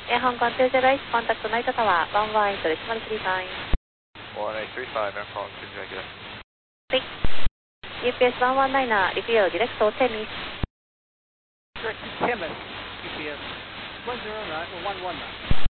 Air Hong Kong 208, contact Naito Tower, 118 decimal 35. 1835, Air Hong Kong 208. Pick. UPS 119er, reveal direct to Tennis. Direct to Tennis, UPS 109 or 119.